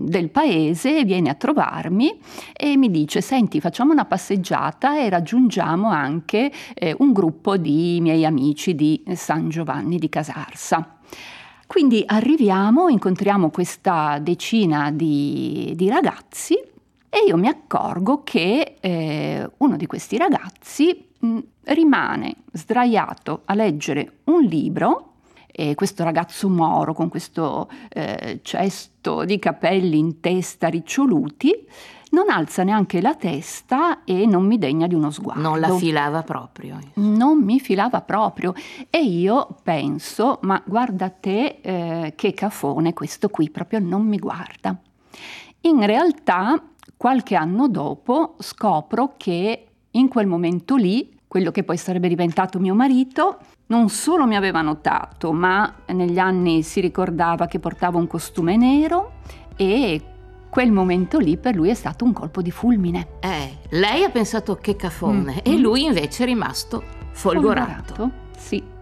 del paese viene a trovarmi e mi dice: senti, facciamo una passeggiata e raggiungiamo anche un gruppo di miei amici di San Giovanni di Casarsa. Quindi arriviamo, incontriamo questa decina di ragazzi e io mi accorgo che uno di questi ragazzi rimane sdraiato a leggere un libro, e questo ragazzo moro con questo cesto di capelli in testa riccioluti non alza neanche la testa e non mi degna di uno sguardo. Non la filava proprio. Non mi filava proprio. E io penso: ma guarda te, che cafone questo qui, proprio non mi guarda. In realtà, qualche anno dopo, scopro che in quel momento lì, quello che poi sarebbe diventato mio marito, non solo mi aveva notato, ma negli anni si ricordava che portava un costume nero e quel momento lì per lui è stato un colpo di fulmine. Lei ha pensato che cafone e lui invece è rimasto folgorato. Sì.